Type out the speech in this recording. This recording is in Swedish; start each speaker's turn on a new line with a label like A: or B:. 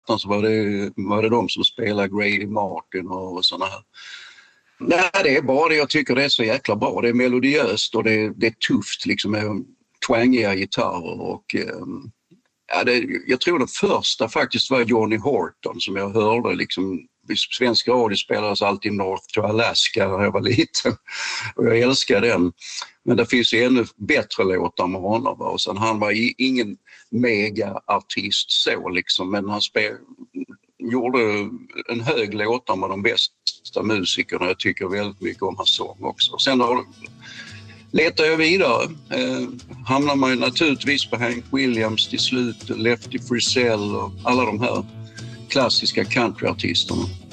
A: plattan så var det de som spelade Grady Martin och såna här. Nej, det är bra. Jag tycker det är så jäkla bra. Det är melodiöst och det är tufft liksom med twangiga gitarrer och jag tror den första faktiskt var Johnny Horton som jag hörde liksom. Svensk radio spelades alltid North to Alaska när jag var liten och jag älskar den. Men det finns ju ännu bättre låtar med honom. Och sen han var ingen mega-artist så liksom, men han gjorde en hög låtar med de bästa musikerna. Jag tycker väldigt mycket om hans sång också. Sen letar jag vidare. Hamnar man ju naturligtvis på Hank Williams till slut, Lefty Frizzell och alla de här klassiska countryartisterna.